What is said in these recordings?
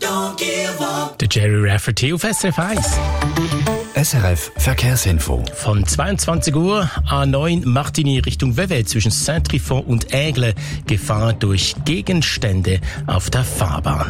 Der Jerry Rafferty auf SRF 1. SRF Verkehrsinfo. Von 22 Uhr A9 Martigny Richtung Vevey zwischen Saint-Trifon und Aigle. Gefahr durch Gegenstände auf der Fahrbahn.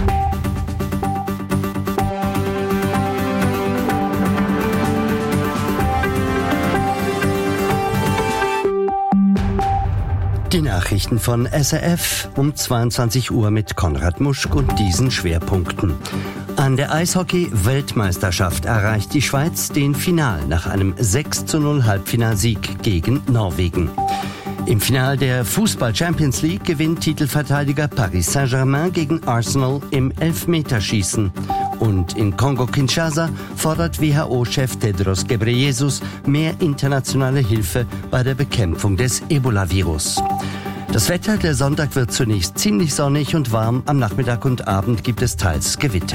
Die Nachrichten von SRF um 22 Uhr mit Konrad Muschk und diesen Schwerpunkten. An der Eishockey-Weltmeisterschaft erreicht die Schweiz den Final nach einem 6:0 Halbfinalsieg gegen Norwegen. Im Final der Fußball-Champions League gewinnt Titelverteidiger Paris Saint-Germain gegen Arsenal im Elfmeterschießen. Und in Kongo-Kinshasa fordert WHO-Chef Tedros Ghebreyesus mehr internationale Hilfe bei der Bekämpfung des Ebola-Virus. Das Wetter, der Sonntag wird zunächst ziemlich sonnig und warm. Am Nachmittag und Abend gibt es teils Gewitter.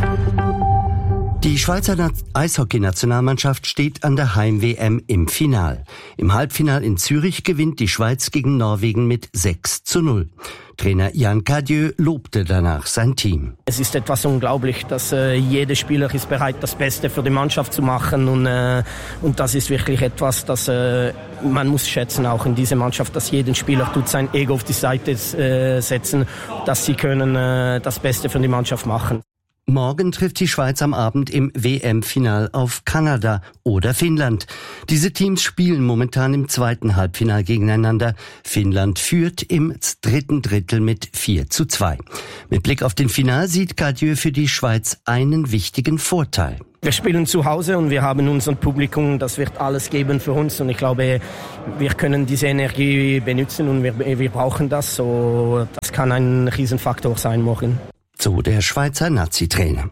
Die Schweizer Eishockey-Nationalmannschaft steht an der Heim-WM im Final. Im Halbfinal in Zürich gewinnt die Schweiz gegen Norwegen mit 6:0. Trainer Jan Cadieux lobte danach sein Team. Es ist etwas unglaublich, dass jeder Spieler ist bereit, das Beste für die Mannschaft zu machen und das ist wirklich etwas, das man muss schätzen, auch in dieser Mannschaft, dass jeder Spieler tut sein Ego auf die Seite setzen, dass sie können das Beste für die Mannschaft machen. Morgen trifft die Schweiz am Abend im WM-Final auf Kanada oder Finnland. Diese Teams spielen momentan im zweiten Halbfinal gegeneinander. Finnland führt im dritten Drittel mit 4:2. Mit Blick auf den Final sieht Cadieux für die Schweiz einen wichtigen Vorteil. Wir spielen zu Hause und wir haben unser Publikum, das wird alles geben für uns und ich glaube, wir können diese Energie benutzen und wir brauchen das. So, das kann ein Riesenfaktor sein morgen. So der Schweizer Nazi-Trainer.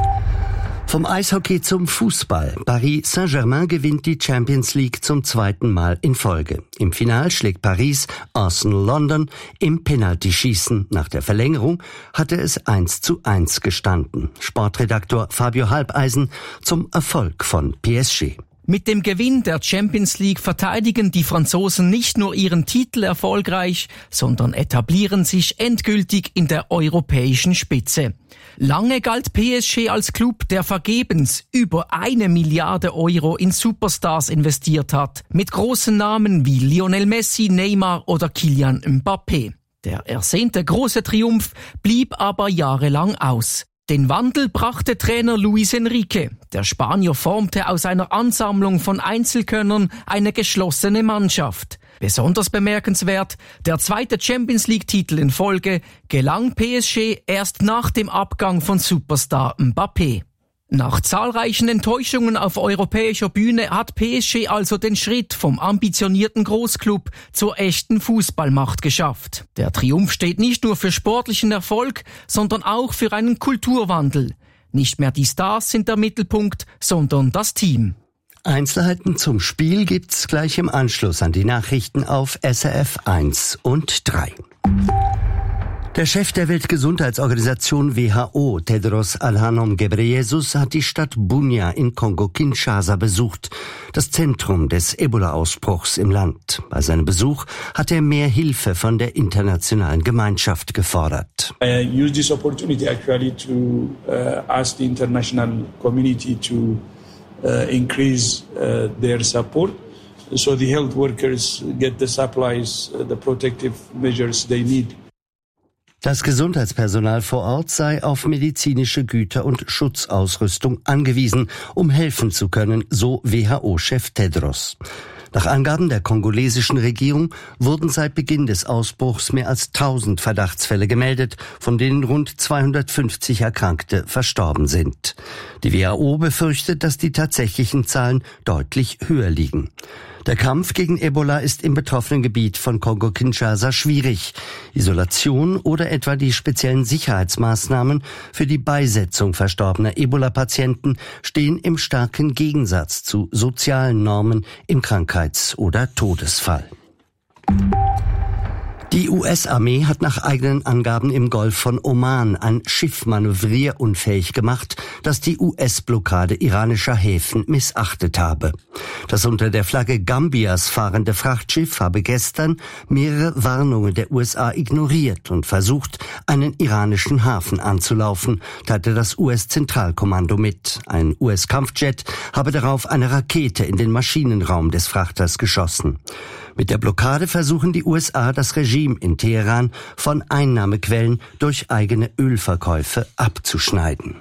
Vom Eishockey zum Fußball. Paris Saint-Germain gewinnt die Champions League zum zweiten Mal in Folge. Im Final schlägt Paris Arsenal London im Penaltyschießen. Nach der Verlängerung hatte es 1:1 gestanden. Sportredaktor Fabio Halbeisen zum Erfolg von PSG. Mit dem Gewinn der Champions League verteidigen die Franzosen nicht nur ihren Titel erfolgreich, sondern etablieren sich endgültig in der europäischen Spitze. Lange galt PSG als Club, der vergebens über 1 Milliarde Euro in Superstars investiert hat, mit großen Namen wie Lionel Messi, Neymar oder Kylian Mbappé. Der ersehnte große Triumph blieb aber jahrelang aus. Den Wandel brachte Trainer Luis Enrique. Der Spanier formte aus einer Ansammlung von Einzelkönnern eine geschlossene Mannschaft. Besonders bemerkenswert, der zweite Champions-League-Titel in Folge gelang PSG erst nach dem Abgang von Superstar Mbappé. Nach zahlreichen Enttäuschungen auf europäischer Bühne hat PSG also den Schritt vom ambitionierten Großklub zur echten Fußballmacht geschafft. Der Triumph steht nicht nur für sportlichen Erfolg, sondern auch für einen Kulturwandel. Nicht mehr die Stars sind der Mittelpunkt, sondern das Team. Einzelheiten zum Spiel gibt's gleich im Anschluss an die Nachrichten auf SRF 1 und 3. Der Chef der Weltgesundheitsorganisation WHO, Tedros Adhanom Ghebreyesus, hat die Stadt Bunia in Kongo-Kinshasa besucht, das Zentrum des Ebola-Ausbruchs im Land. Bei seinem Besuch hat er mehr Hilfe von der internationalen Gemeinschaft gefordert. I use this opportunity actually to ask the international community to increase their support, so the health workers get the supplies, the protective measures they need. Das Gesundheitspersonal vor Ort sei auf medizinische Güter und Schutzausrüstung angewiesen, um helfen zu können, so WHO-Chef Tedros. Nach Angaben der kongolesischen Regierung wurden seit Beginn des Ausbruchs mehr als 1000 Verdachtsfälle gemeldet, von denen rund 250 Erkrankte verstorben sind. Die WHO befürchtet, dass die tatsächlichen Zahlen deutlich höher liegen. Der Kampf gegen Ebola ist im betroffenen Gebiet von Kongo-Kinshasa schwierig. Isolation oder etwa die speziellen Sicherheitsmaßnahmen für die Beisetzung verstorbener Ebola-Patienten stehen im starken Gegensatz zu sozialen Normen im Krankheits- oder Todesfall. Die US-Armee hat nach eigenen Angaben im Golf von Oman ein Schiff manövrierunfähig gemacht, das die US-Blockade iranischer Häfen missachtet habe. Das unter der Flagge Gambias fahrende Frachtschiff habe gestern mehrere Warnungen der USA ignoriert und versucht, einen iranischen Hafen anzulaufen, teilte das US-Zentralkommando mit. Ein US-Kampfjet habe darauf eine Rakete in den Maschinenraum des Frachters geschossen. Mit der Blockade versuchen die USA, das Regime in Teheran von Einnahmequellen durch eigene Ölverkäufe abzuschneiden.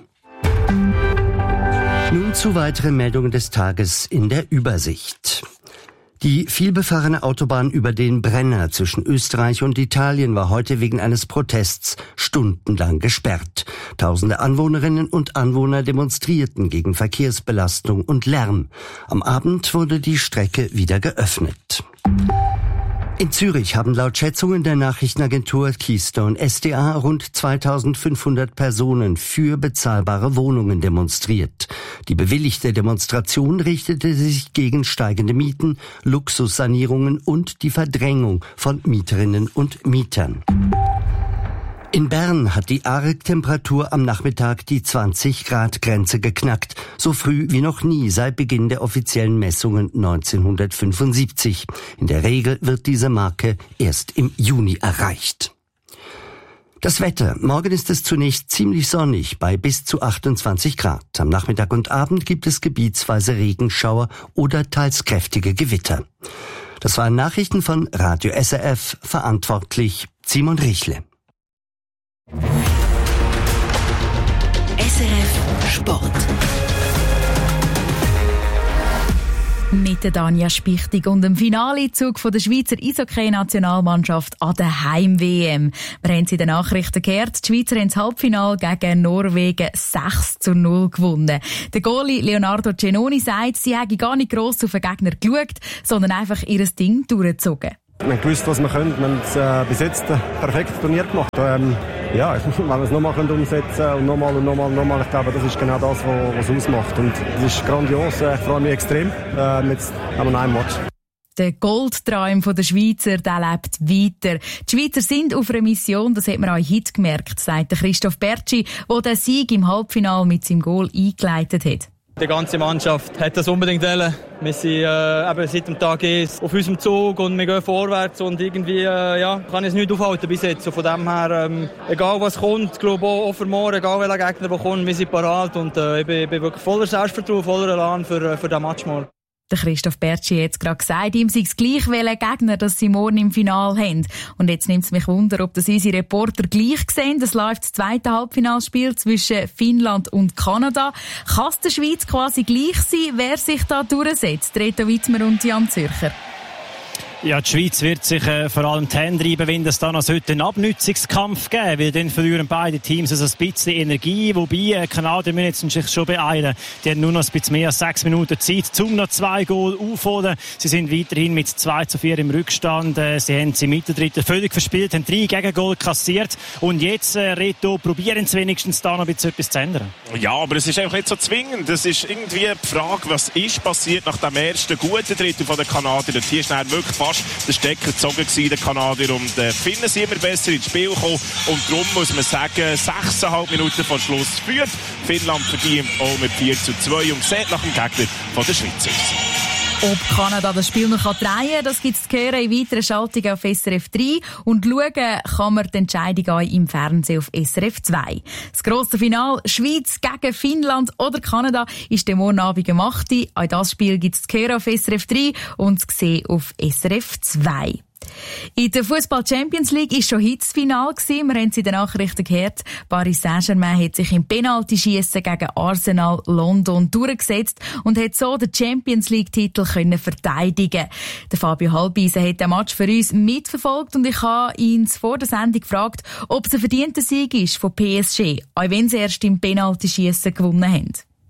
Nun zu weiteren Meldungen des Tages in der Übersicht. Die vielbefahrene Autobahn über den Brenner zwischen Österreich und Italien war heute wegen eines Protests stundenlang gesperrt. Tausende Anwohnerinnen und Anwohner demonstrierten gegen Verkehrsbelastung und Lärm. Am Abend wurde die Strecke wieder geöffnet. In Zürich haben laut Schätzungen der Nachrichtenagentur Keystone SDA rund 2500 Personen für bezahlbare Wohnungen demonstriert. Die bewilligte Demonstration richtete sich gegen steigende Mieten, Luxussanierungen und die Verdrängung von Mieterinnen und Mietern. In Bern hat die AREG-Temperatur am Nachmittag die 20-Grad-Grenze geknackt, so früh wie noch nie seit Beginn der offiziellen Messungen 1975. In der Regel wird diese Marke erst im Juni erreicht. Das Wetter. Morgen ist es zunächst ziemlich sonnig bei bis zu 28 Grad. Am Nachmittag und Abend gibt es gebietsweise Regenschauer oder teils kräftige Gewitter. Das waren Nachrichten von Radio SRF, verantwortlich Simon Richle. SRF Sport. Mit der Danja Spichtig und dem Finalezug von der Schweizer Eishockey-Nationalmannschaft an der Heim-WM. Wir haben es in den Nachrichten gehört, die Schweizer haben das Halbfinale gegen Norwegen 6-0 gewonnen. Der Goalie Leonardo Cenoni sagt, sie hätten gar nicht gross auf den Gegner geschaut, sondern einfach ihr Ding durchgezogen. Wir haben gewusst, was wir können. Wir haben es bis jetzt perfekt Turnier gemacht. Wenn wir es nochmal umsetzen und nochmal, ich glaube, das ist genau das, was es ausmacht. Und es ist grandios. Ich freue mich extrem. Jetzt haben wir noch einen Match. Der Goldtraum der Schweizer, der lebt weiter. Die Schweizer sind auf einer Mission, das hat man auch heute gemerkt, sagt Christoph Bertschi, der den Sieg im Halbfinale mit seinem Goal eingeleitet hat. Die ganze Mannschaft hat das unbedingt wollen. Wir sind seit dem Tag 1 auf unserem Zug und wir gehen vorwärts und irgendwie kann ich es nicht aufhalten bis jetzt. Und von dem her, egal was kommt, ich glaube auch für morgen, egal welcher Gegner der kommt, wir sind parat und ich bin wirklich voller Selbstvertrauen, voller Elan für den Match morgen. Der Christoph Bertschi hat es gerade gesagt, ihm sei es gleich, welchen Gegner das sie morgen im Finale haben. Und jetzt nimmt es mich Wunder, ob das unsere Reporter gleich sehen. Es läuft das zweite Halbfinalspiel zwischen Finnland und Kanada. Kann es der Schweiz quasi gleich sein, wer sich da durchsetzt? Reto Wittmer und Jan Zürcher. Ja, die Schweiz wird sich vor allem die Hände reiben, wenn es dann heute einen Abnützungskampf geben, weil dann verlieren beide Teams also ein bisschen Energie, wobei Kanadier müssen jetzt sich schon beeilen. Die haben nur noch ein bisschen mehr als 6 Minuten Zeit, um noch 2 Goal aufzuholen. Sie sind weiterhin mit 2-4 im Rückstand. Sie haben sie im Mittendrittel völlig verspielt, haben 3 Gegengol kassiert und jetzt, Reto, probieren sie wenigstens da noch etwas zu ändern. Ja, aber es ist einfach nicht so zwingend. Es ist irgendwie die Frage, was ist passiert nach dem ersten guten Drittel von den Kanadier. Und hier ist dann wirklich fast der Stecker gezogen gewesen, der Kanadier, und Finnen sind immer besser ins Spiel gekommen und darum muss man sagen, 6,5 Minuten vor Schluss führt Finnland verdient auch mit 4-2 und sieht nach dem Gegner von der Schweiz aus. Ob Kanada das Spiel noch drehen kann, das gibt es zu hören in weiteren Schaltungen auf SRF 3 und schauen kann man die Entscheidung auch im Fernsehen auf SRF 2. Das grosse Finale Schweiz gegen Finnland oder Kanada ist der morgen Abend um 8 Uhr. Auch das Spiel gibt es zu hören auf SRF 3 und zu sehen auf SRF 2. In der Fußball Champions League ist schon heute das Finale gewesen. Wir haben es in den Nachrichten gehört. Paris Saint-Germain hat sich im Penaltyschiessen gegen Arsenal London durchgesetzt und hat so den Champions League Titel verteidigen. Der Fabio Halbeisen hat den Match für uns mitverfolgt und ich habe ihn vor der Sendung gefragt, ob es ein verdienter Sieg ist von PSG, auch wenn sie erst im Penaltyschiessen gewonnen haben.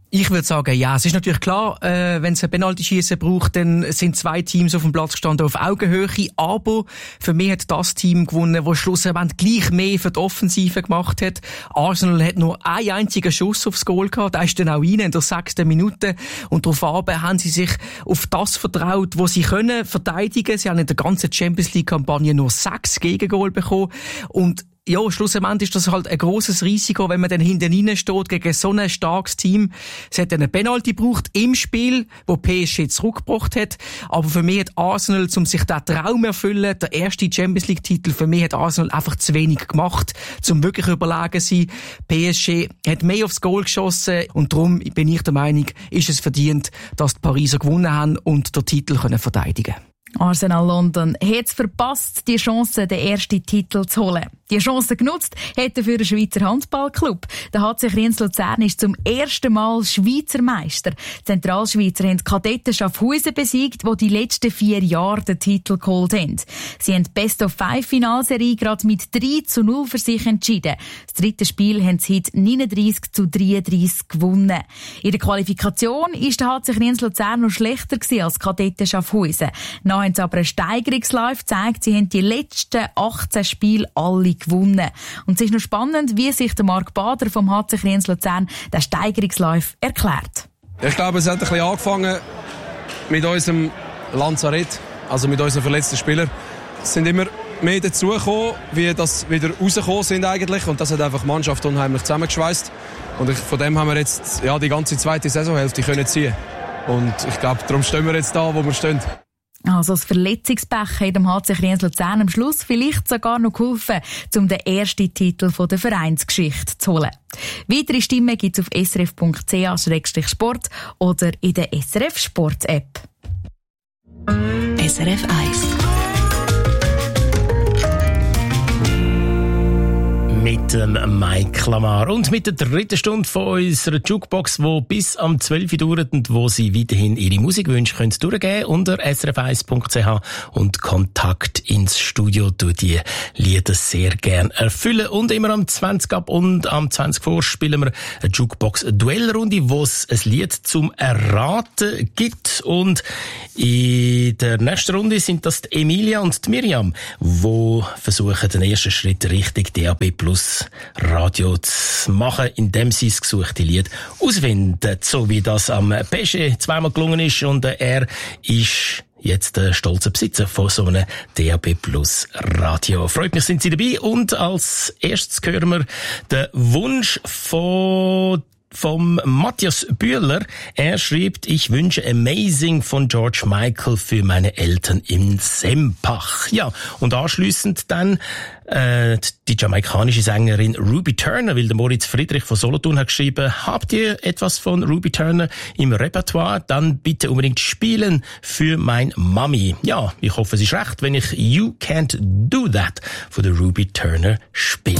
Ich würde sagen, ja. Es ist natürlich klar, wenn es ein Penalty-Schießen braucht, dann sind 2 Teams auf dem Platz gestanden auf Augenhöhe. Aber für mich hat das Team gewonnen, das schlussendlich gleich mehr für die Offensive gemacht hat. Arsenal hat nur einen einzigen Schuss aufs Goal gehabt. Der ist dann auch rein in der 6. Minute. Und darauf haben sie sich auf das vertraut, was sie können verteidigen. Sie haben in der ganzen Champions League-Kampagne nur 6 Gegengol bekommen. Und ja, schlussendlich ist das halt ein grosses Risiko, wenn man dann hinten rein steht gegen so ein starkes Team. Es hat eine Penalty gebraucht im Spiel, wo PSG zurückgebracht hat. Aber für mich hat Arsenal, um sich diesen Traum erfüllen, der erste Champions League-Titel, für mich hat Arsenal einfach zu wenig gemacht, um wirklich überlegen zu sein. PSG hat mehr aufs Goal geschossen und darum bin ich der Meinung, ist es verdient, dass die Pariser gewonnen haben und den Titel verteidigen können. Arsenal London hat es verpasst, die Chance, den ersten Titel zu holen. Die Chance genutzt hätte für den Schweizer Handballclub. Der HC Kriens-Luzern ist zum ersten Mal Schweizer Meister. Die Zentralschweizer haben die Kadetten Schaffhausen besiegt, die letzten 4 Jahre den Titel geholt haben. Sie haben die Best-of-5-Finalserie gerade mit 3-0 für sich entschieden. Das 3. Spiel haben sie heute 39-33 gewonnen. In der Qualifikation ist der HC Kriens-Luzern noch schlechter gewesen als die Kadetten Schaffhausen. Dann haben sie aber einen Steigerungslauf gezeigt. Sie haben die letzten 18 Spiele alle gewonnen. Und es ist noch spannend, wie sich der Marc Bader vom HC Kriens-Luzern den Steigerungslauf erklärt. Ich glaube, es hat ein bisschen angefangen mit unserem Lazarett, also mit unseren verletzten Spielern. Es sind immer mehr dazugekommen, wie das wieder rausgekommen sind eigentlich. Und das hat einfach die Mannschaft unheimlich zusammengeschweißt. Und von dem haben wir jetzt die ganze zweite Saisonhälfte können ziehen. Und ich glaube, darum stehen wir jetzt da, wo wir stehen. Also das Verletzungspech hat dem HC Kriens-Luzern am Schluss vielleicht sogar noch geholfen, um den ersten Titel der Vereinsgeschichte zu holen. Weitere Stimmen gibt es auf srf.ch/sport oder in der SRF Sport App. SRF 1 mit dem Mike Lamar und mit der 3. Stunde von unserer Jukebox, die bis am 12 Uhr dauert und wo Sie weiterhin Ihre Musikwünsche können durchgeben unter srf1.ch und Kontakt ins Studio durch die Lieder sehr gern erfüllen. Und immer am 20 ab und am 20 vor spielen wir eine Jukebox-Duellrunde, wo es ein Lied zum Erraten gibt. Und in der nächsten Runde sind das die Emilia und die Miriam, die versuchen, den ersten Schritt Richtung DAB+ Radio zu machen, indem sie das gesuchte Lied ausfinden, so wie das am Pesche zweimal gelungen ist, und er ist jetzt der stolze Besitzer von so einem DAB+ Radio. Freut mich, sind Sie dabei, und als erstes hören wir den Wunsch vom Matthias Bühler. Er schreibt: Ich wünsche Amazing von George Michael für meine Eltern in Sempach. Ja, und anschliessend dann die jamaikanische Sängerin Ruby Turner, weil der Moritz Friedrich von Solothurn hat geschrieben: Habt ihr etwas von Ruby Turner im Repertoire? Dann bitte unbedingt spielen für mein Mami. Ja, ich hoffe, es ist recht, wenn ich You Can't Do That von der Ruby Turner spiele.